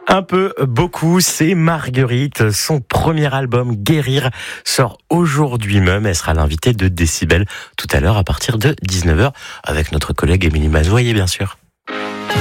Un peu, beaucoup, c'est Marguerite. Son premier album, Guérir, sort aujourd'hui même. Elle sera l'invitée de Décibel tout à l'heure à partir de 19h avec notre collègue Émilie Mazoyer, bien sûr.